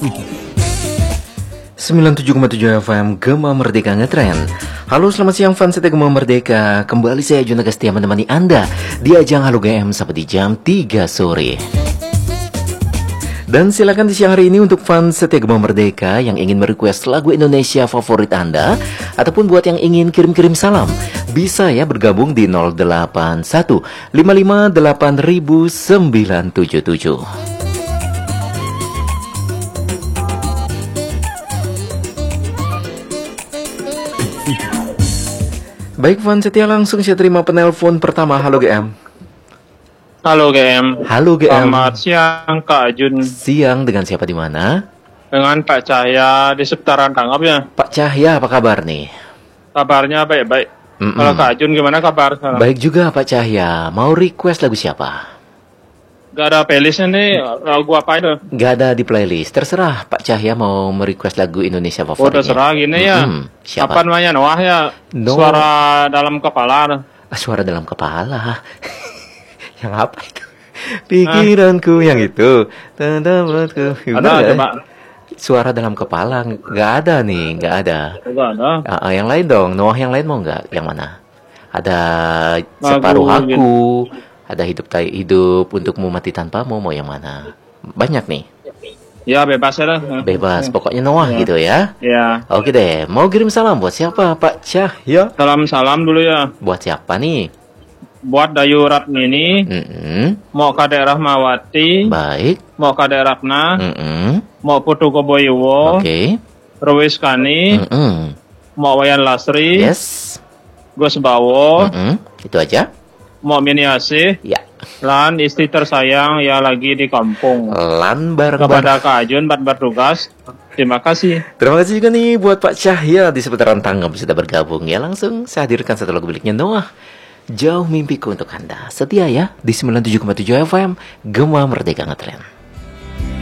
97,7 FM Gema Merdeka Ngetren. Halo, selamat siang fans setia Gema Merdeka. Kembali saya Juna Gastia menemani Anda di ajang Halo GM sampai di jam 3 sore. Dan silakan di siang hari ini untuk fans setia Gema Merdeka yang ingin merequest lagu Indonesia favorit Anda, ataupun buat yang ingin kirim-kirim salam, bisa ya bergabung di 081 55 8977. Baik fans setia, langsung saya terima penelpon pertama. Halo GM. Halo GM. Halo GM. Selamat siang Kak Jun. Siang, dengan siapa di mana? Dengan Pak Cahya di seputaran Tanggap ya. Pak Cahya, apa kabar nih? Kabarnya baik-baik. Kalau Kak Jun gimana kabar? Baik juga Pak Cahya. Mau request lagu siapa? Gak ada playlistnya nih, lagu apa itu? Gak ada di playlist. Terserah Pak Cahya mau merequest lagu Indonesia Oh, favoritnya. terserah gini ya. Siapa? Apa namanya? Noah ya. Noah. Suara dalam kepala. Suara dalam kepala. Yang apa itu? Pikiranku yang itu. Tanda-tandaku. Ada coba. Suara dalam kepala nggak ada nih, nggak ada. Enggak ada. Yang lain dong, Noah yang lain mau nggak? Yang mana? Ada Lagu Separuh Aku, ada Hidup Untukmu Mati Tanpamu, mau yang mana? Banyak nih. Ya bebas ya lah. Bebas, pokoknya Noah gitu ya. Ya. Oke deh, mau kirim salam buat siapa Pak Cahya? Salam dulu ya. Buat siapa nih? Buat Dayu Ratmini, mau Kadek Rahmawati, Baik. mau Kadek Ratna, mau Putu Koboyowo, Oke. Rowis Kani, mau Wayan Lasri, Yes. Gus Bawo, Itu aja. mau Miniasi, Ya. lan istri tersayang yang lagi di kampung. Lan bareng-bareng. Kepada Kak Ajun buat bertugas, terima kasih. Terima kasih juga nih buat Pak Cahya di seputaran Tanggap sudah bergabung ya. Langsung saya hadirkan satu lagu miliknya Noah, Jauh Mimpiku untuk Anda. Setia ya di 97,7 FM Gema Merdeka Ngetren.